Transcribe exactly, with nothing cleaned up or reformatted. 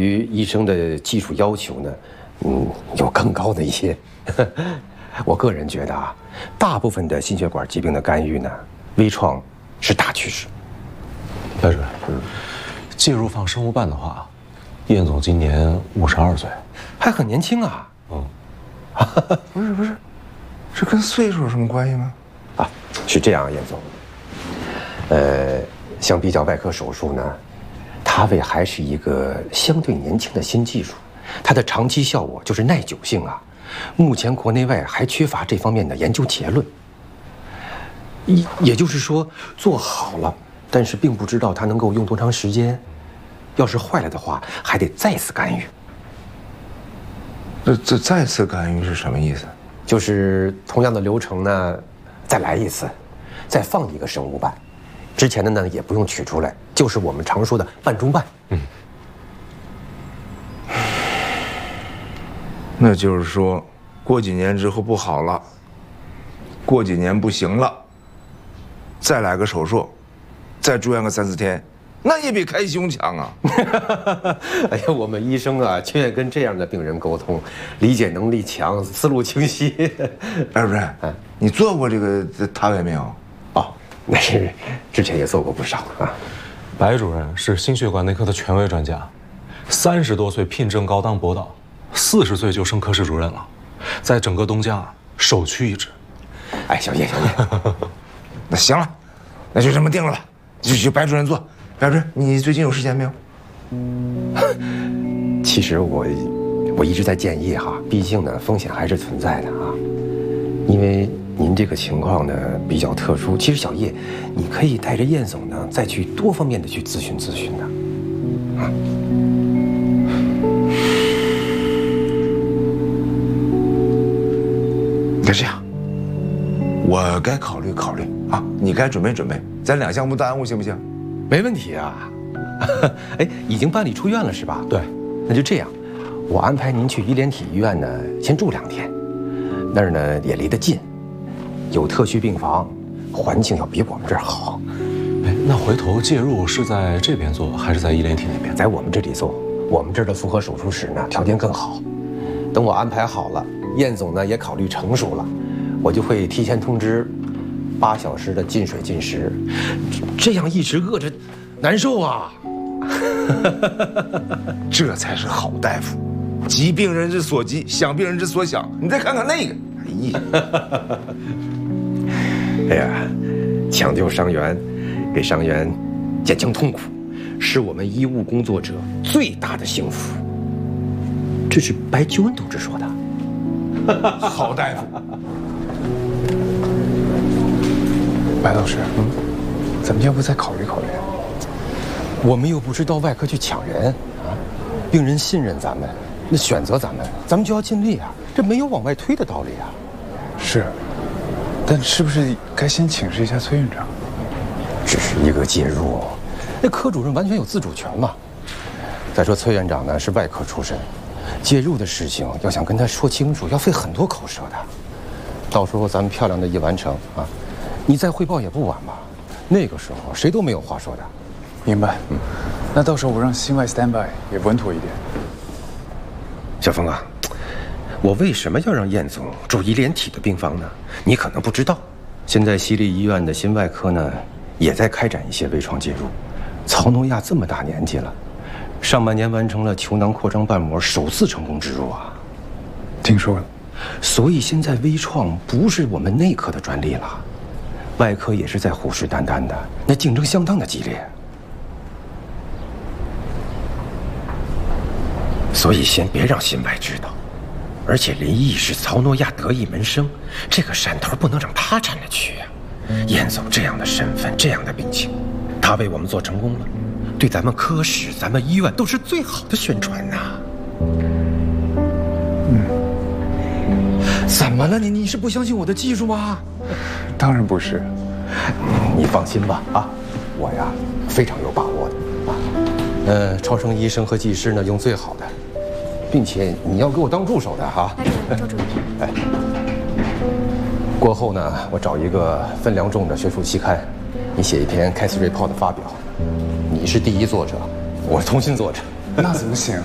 于医生的技术要求呢，嗯，有更高的一些。我个人觉得啊，大部分的心血管疾病的干预呢，微创是大趋势。 白主任，嗯，介入放生物办的话，燕总今年五十二岁， 还很年轻啊。 嗯， 不是不是，这跟岁数有什么关系吗？ 啊，是这样，燕总。呃，相比较外科手术呢，它为还是一个相对年轻的新技术，它的长期效果就是耐久性啊。目前国内外还缺乏这方面的研究结论。也也就是说，做好了，但是并不知道它能够用多长时间。要是坏了的话，还得再次干预。 这这再次干预是什么意思？ 就是同样的流程呢，再来一次，再放一个生物瓣。之前的呢也不用取出来，就是我们常说的瓣中瓣。嗯。 那就是说，过几年之后不好了，过几年不行了，再来个手术，再住院个三四天，那也比开胸强啊！ 哎呀，我们医生啊，就愿跟这样的病人沟通，理解能力强，思路清晰。 白主任，你做过这个塔位没有？ 哦，那是之前也做过不少啊。 白主任是心血管内科的权威专家，三十多岁聘正高当博导，四十岁就升科室主任了，在整个东江啊首屈一指。 哎，小叶，小叶， 那行了，那就这么定了吧，就就白主任做。白主任，你最近有时间没有？ 其实我我一直在建议哈，毕竟呢风险还是存在的啊。因为您这个情况呢比较特殊，其实小叶，你可以带着燕总呢再去多方面的去咨询咨询的。啊。 那这样，我该考虑考虑啊，你该准备准备，咱两项不耽误，行不行？ 没问题啊。哎，已经办理出院了是吧？ 对， 那就这样，我安排您去医联体医院呢，先住两天，那儿呢也离得近，有特需病房，环境要比我们这儿好。 哎，那回头介入是在这边做，还是在医联体那边？ 在我们这里做，我们这儿的复合手术室呢条件更好。等我安排好了，燕总呢也考虑成熟了，我就会提前通知，八小时的进水进食，这样一直饿着，难受啊。 这才是好大夫，急病人之所急，想病人之所想。你再看看那个，哎呀， 哎呀，抢救伤员，给伤员减轻痛苦，是我们医务工作者最大的幸福。这是白求恩同志说的。 好大夫。 白老师，嗯，咱们要不再考虑考虑？ 我们又不是到外科去抢人啊，病人信任咱们，那选择咱们，咱们就要尽力啊，这没有往外推的道理啊。 是，但是不是该先请示一下崔院长？ 只是一个介入，那科主任完全有自主权嘛。再说崔院长呢是外科出身，介入的事情要想跟他说清楚，要费很多口舌的。到时候咱们漂亮的一完成啊，你再汇报也不晚吧？那个时候谁都没有话说的。 明白。嗯，那到时候我让心外 stand by 也稳妥一点。 小峰啊，我为什么要让燕总住医联体的病房呢？你可能不知道，现在西丽医院的心外科呢也在开展一些微创介入。曹诺亚这么大年纪了，上半年完成了球囊扩张瓣膜首次成功植入啊。 听说了。 所以现在微创不是我们内科的专利了，外科也是在虎视眈眈的，那竞争相当的激烈。所以先别让心外知道，而且林毅是曹诺亚得意门生，这个山头不能让他占了去呀。燕总这样的身份，这样的病情，他为我们做成功了，对咱们科室、咱们医院都是最好的宣传呐。 嗯， 怎么了？你你是不相信我的技术吗？ 当然不是。 你放心吧，啊，我呀非常有把握的啊。呃，超声医生和技师呢用最好的。并且你要给我当助手的哈。 白主任，周主任。 哎，过后呢，我找一个分量重的学术期刊，你写一篇 case report 发表。你是第一作者，我是通信作者。 那怎么行？